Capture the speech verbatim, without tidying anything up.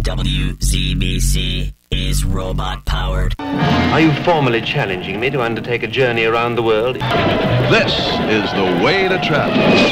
W Z B C is robot-powered. Are you formally challenging me to undertake a journey around the world? This is the way to travel.